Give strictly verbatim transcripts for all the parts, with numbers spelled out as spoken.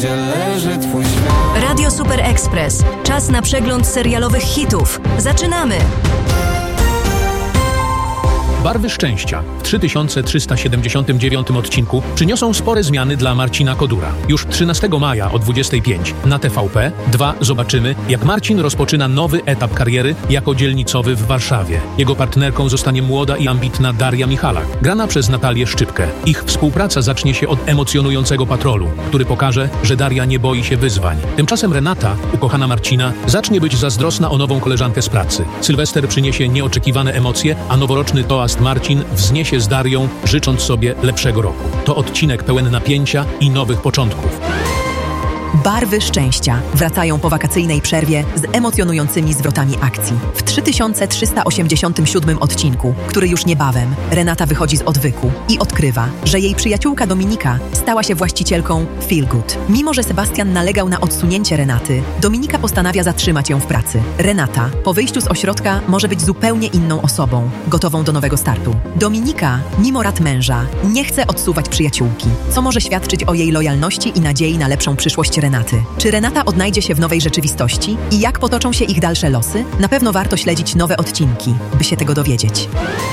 leży twój świat. Radio Super Express. Czas na przegląd serialowych hitów. Zaczynamy! Barwy szczęścia w trzy tysiące trzysta siedemdziesiątym dziewiątym odcinku przyniosą spore zmiany dla Marcina Kodura. Już trzynastego maja o dwudziestej piątej na T V P dwa zobaczymy, jak Marcin rozpoczyna nowy etap kariery jako dzielnicowy w Warszawie. Jego partnerką zostanie młoda i ambitna Daria Michalak, grana przez Natalię Szczypkę. Ich współpraca zacznie się od emocjonującego patrolu, który pokaże, że Daria nie boi się wyzwań. Tymczasem Renata, ukochana Marcina, zacznie być zazdrosna o nową koleżankę z pracy. Sylwester przyniesie nieoczekiwane emocje, a noworoczny toast Marcin wzniesie z Darią, życząc sobie lepszego roku. To odcinek pełen napięcia i nowych początków. Barwy szczęścia wracają po wakacyjnej przerwie z emocjonującymi zwrotami akcji. W trzy tysiące trzysta osiemdziesiątym siódmym odcinku, który już niebawem, Renata wychodzi z odwyku i odkrywa, że jej przyjaciółka Dominika stała się właścicielką Feel Good. Mimo że Sebastian nalegał na odsunięcie Renaty, Dominika postanawia zatrzymać ją w pracy. Renata, po wyjściu z ośrodka, może być zupełnie inną osobą, gotową do nowego startu. Dominika, mimo rad męża, nie chce odsuwać przyjaciółki, co może świadczyć o jej lojalności i nadziei na lepszą przyszłość Renaty. Czy Renata odnajdzie się w nowej rzeczywistości i jak potoczą się ich dalsze losy? Na pewno warto śledzić nowe odcinki, by się tego dowiedzieć.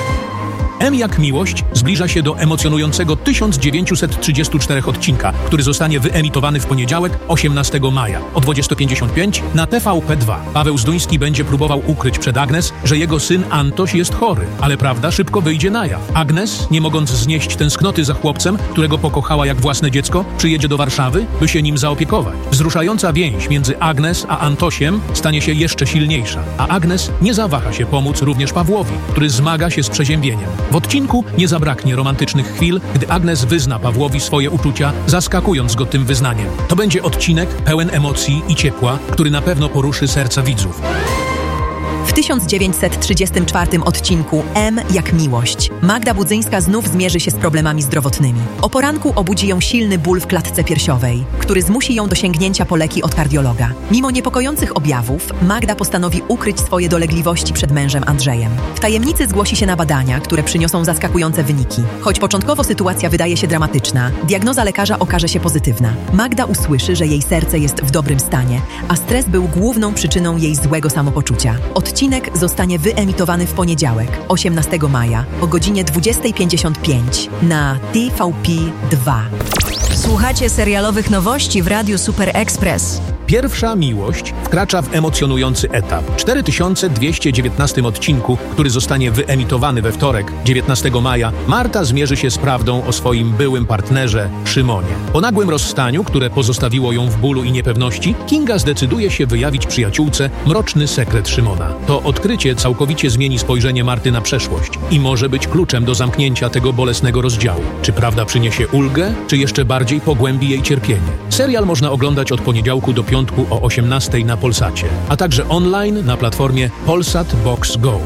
M jak miłość zbliża się do emocjonującego tysiąc dziewięćset trzydziestego czwartego odcinka, który zostanie wyemitowany w poniedziałek, osiemnastego maja o dwudziesta pięćdziesiąt pięć na T V P dwa. Paweł Zduński będzie próbował ukryć przed Agnes, że jego syn Antoś jest chory, ale prawda szybko wyjdzie na jaw. Agnes, nie mogąc znieść tęsknoty za chłopcem, którego pokochała jak własne dziecko, przyjedzie do Warszawy, by się nim zaopiekować. Wzruszająca więź między Agnes a Antosiem stanie się jeszcze silniejsza, a Agnes nie zawaha się pomóc również Pawłowi, który zmaga się z przeziębieniem. W odcinku nie zabraknie romantycznych chwil, gdy Agnes wyzna Pawłowi swoje uczucia, zaskakując go tym wyznaniem. To będzie odcinek pełen emocji i ciepła, który na pewno poruszy serca widzów. W tysiąc dziewięćset trzydziestym czwartym odcinku M jak miłość Magda Budzyńska znów zmierzy się z problemami zdrowotnymi. O poranku obudzi ją silny ból w klatce piersiowej, który zmusi ją do sięgnięcia po leki od kardiologa. Mimo niepokojących objawów, Magda postanowi ukryć swoje dolegliwości przed mężem Andrzejem. W tajemnicy zgłosi się na badania, które przyniosą zaskakujące wyniki. Choć początkowo sytuacja wydaje się dramatyczna, diagnoza lekarza okaże się pozytywna. Magda usłyszy, że jej serce jest w dobrym stanie, a stres był główną przyczyną jej złego samopoczucia. Odcinek zostanie wyemitowany w poniedziałek, osiemnastego maja o godzinie dwudziestej pięćdziesiąt pięć na T V P dwa. Słuchacie serialowych nowości w Radiu Super Express. Pierwsza miłość wkracza w emocjonujący etap. W cztery tysiące dwieście dziewiętnastym odcinku, który zostanie wyemitowany we wtorek, dziewiętnastego maja, Marta zmierzy się z prawdą o swoim byłym partnerze, Szymonie. Po nagłym rozstaniu, które pozostawiło ją w bólu i niepewności, Kinga zdecyduje się wyjawić przyjaciółce mroczny sekret Szymona. To odkrycie całkowicie zmieni spojrzenie Marty na przeszłość i może być kluczem do zamknięcia tego bolesnego rozdziału. Czy prawda przyniesie ulgę, czy jeszcze bardziej pogłębi jej cierpienie? Serial można oglądać od poniedziałku do piątku o osiemnastej na Polsacie, a także online na platformie Polsat Box Go.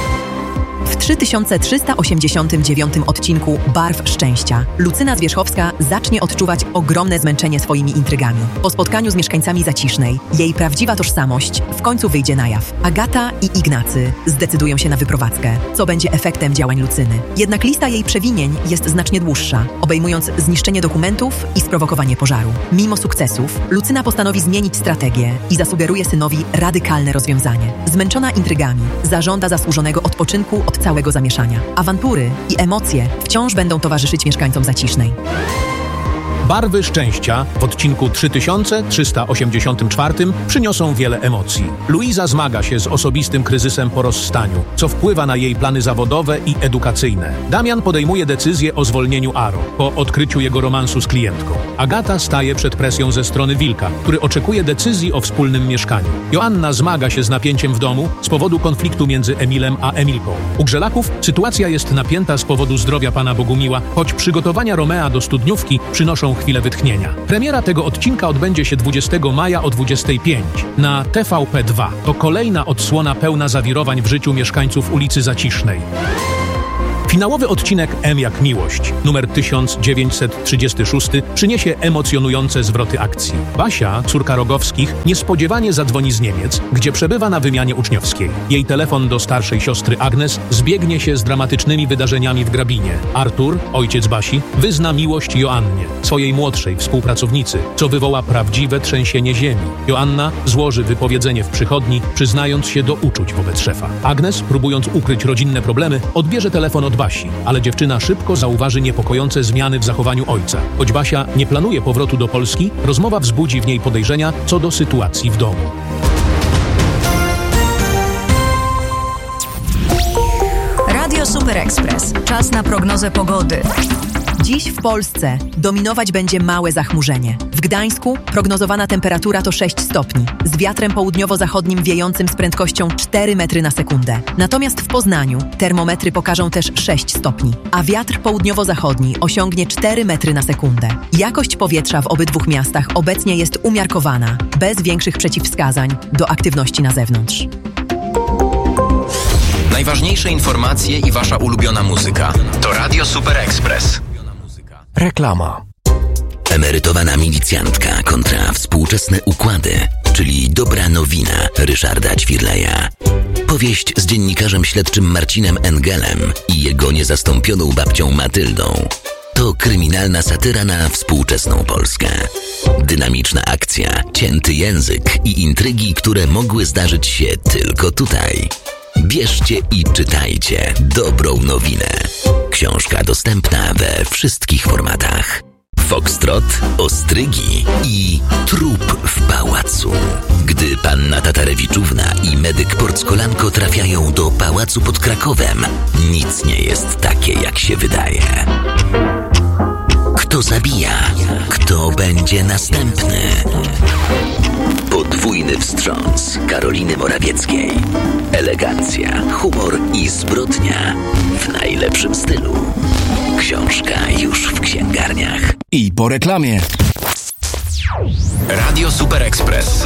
W trzy tysiące trzysta osiemdziesiątym dziewiątym odcinku Barw szczęścia Lucyna Zwierzchowska zacznie odczuwać ogromne zmęczenie swoimi intrygami. Po spotkaniu z mieszkańcami Zacisznej jej prawdziwa tożsamość w końcu wyjdzie na jaw. Agata i Ignacy zdecydują się na wyprowadzkę, co będzie efektem działań Lucyny. Jednak lista jej przewinień jest znacznie dłuższa, obejmując zniszczenie dokumentów i sprowokowanie pożaru. Mimo sukcesów, Lucyna postanowi zmienić strategię i zasugeruje synowi radykalne rozwiązanie. Zmęczona intrygami, zażąda zasłużonego odpoczynku od całego zamieszania. Awantury i emocje wciąż będą towarzyszyć mieszkańcom Zacisznej. Barwy szczęścia w odcinku trzy tysiące trzysta osiemdziesiątym czwartym przyniosą wiele emocji. Luiza zmaga się z osobistym kryzysem po rozstaniu, co wpływa na jej plany zawodowe i edukacyjne. Damian podejmuje decyzję o zwolnieniu Aro po odkryciu jego romansu z klientką. Agata staje przed presją ze strony Wilka, który oczekuje decyzji o wspólnym mieszkaniu. Joanna zmaga się z napięciem w domu z powodu konfliktu między Emilem a Emilką. U Grzelaków sytuacja jest napięta z powodu zdrowia pana Bogumiła, choć przygotowania Romea do studniówki przynoszą chwilę wytchnienia. Premiera tego odcinka odbędzie się dwudziestego maja o dwudziestej piątej na T V P dwa. To kolejna odsłona pełna zawirowań w życiu mieszkańców ulicy Zacisznej. Finałowy odcinek M jak miłość, numer tysiąc dziewięćset trzydziesty szósty, przyniesie emocjonujące zwroty akcji. Basia, córka Rogowskich, niespodziewanie zadzwoni z Niemiec, gdzie przebywa na wymianie uczniowskiej. Jej telefon do starszej siostry Agnes zbiegnie się z dramatycznymi wydarzeniami w Grabinie. Artur, ojciec Basi, wyzna miłość Joannie, swojej młodszej współpracownicy, co wywoła prawdziwe trzęsienie ziemi. Joanna złoży wypowiedzenie w przychodni, przyznając się do uczuć wobec szefa. Agnes, próbując ukryć rodzinne problemy, odbierze telefon od Basi, ale dziewczyna szybko zauważy niepokojące zmiany w zachowaniu ojca. Choć Basia nie planuje powrotu do Polski, rozmowa wzbudzi w niej podejrzenia co do sytuacji w domu. Radio Super Express. Czas na prognozę pogody. Dziś w Polsce dominować będzie małe zachmurzenie. W Gdańsku prognozowana temperatura to sześć stopni, z wiatrem południowo-zachodnim wiejącym z prędkością cztery metry na sekundę. Natomiast w Poznaniu termometry pokażą też sześć stopni, a wiatr południowo-zachodni osiągnie cztery metry na sekundę. Jakość powietrza w obydwu miastach obecnie jest umiarkowana, bez większych przeciwwskazań do aktywności na zewnątrz. Najważniejsze informacje i wasza ulubiona muzyka to Radio Super Express. Reklama. Emerytowana milicjantka kontra współczesne układy, czyli dobra nowina Ryszarda Ćwirleja. Powieść z dziennikarzem śledczym Marcinem Engelem i jego niezastąpioną babcią Matyldą. To kryminalna satyra na współczesną Polskę. Dynamiczna akcja, cięty język i intrygi, które mogły zdarzyć się tylko tutaj. Bierzcie i czytajcie dobrą nowinę. Książka dostępna we wszystkich formatach. Foxtrot, ostrygi i trup w pałacu. Gdy panna Tatarewiczówna i medyk Porckolanko trafiają do pałacu pod Krakowem, nic nie jest takie, jak się wydaje. Kto zabija? Kto będzie następny? Podwójny wstrząs Karoliny Morawieckiej. Elegancja, humor i zbrodnia w najlepszym stylu. Książka już w księgarniach. I po reklamie. Radio Super Express.